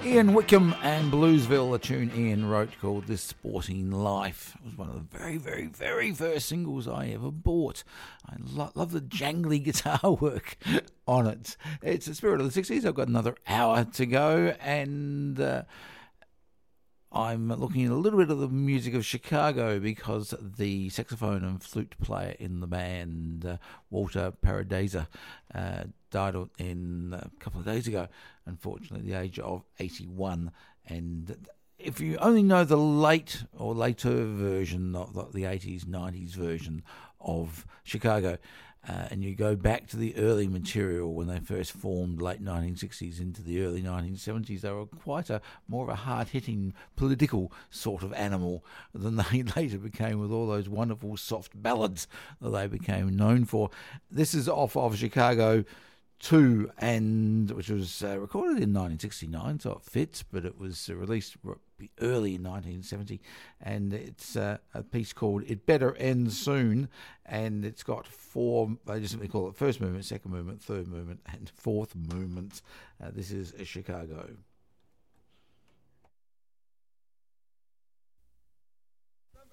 Ian Wickham and Bluesville, a tune Ian wrote called This Sporting Life. It was one of the very, very, very first singles I ever bought. I love the jangly guitar work on it. It's the spirit of the 60s. I've got another hour to go, and I'm looking at a little bit of the music of Chicago because the saxophone and flute player in the band, Walter Paradisa, died in a couple of days ago, unfortunately, at the age of 81. And if you only know the late or later version, not the 80s, 90s version of Chicago, and you go back to the early material when they first formed, late 1960s into the early 1970s, they were quite more of a hard-hitting political sort of animal than they later became with all those wonderful soft ballads that they became known for. This is off of Chicago 2, and which was recorded in 1969, so it fits, but it was released early in 1970, and it's a piece called It Better End Soon, and it's got four, they just simply call it first movement, second movement, third movement, and fourth movement. This is Chicago.